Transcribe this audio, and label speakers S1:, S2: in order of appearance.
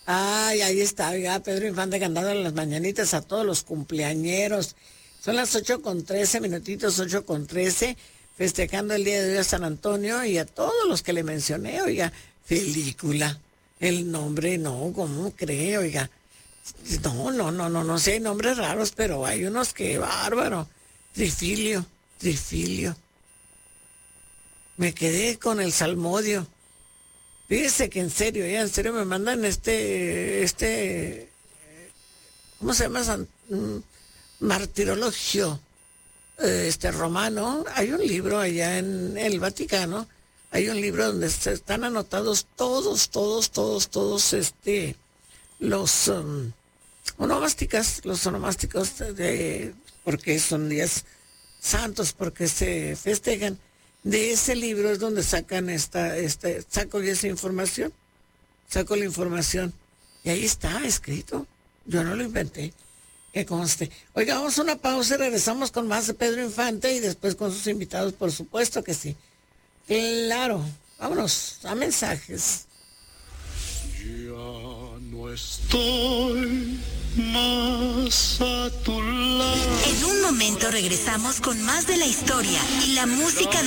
S1: Ay, ahí está, oiga, Pedro Infante cantando en las mañanitas a todos los cumpleañeros. Son las 8:13 minutitos, 8:13, festejando el día de hoy a San Antonio y a todos los que le mencioné, oiga. Película, el nombre, no, ¿cómo cree, oiga? No sé, hay nombres raros, pero hay unos que, bárbaro. Trifilio. Me quedé con el Salmodio. Fíjese que en serio, ya en serio me mandan ¿cómo se llama? Martirologio, romano. Hay un libro allá en el Vaticano, hay un libro donde están anotados todos, los los onomásticos porque son días santos, porque se festejan. De ese libro es donde sacan saco yo esa información, saco la información, y ahí está escrito, yo no lo inventé, que conste. Oiga, vamos a una pausa y regresamos con más de Pedro Infante y después con sus invitados, por supuesto que sí. Claro, vámonos a mensajes.
S2: Ya no estoy más a tu lado.
S3: En un momento regresamos con más de la historia y la música de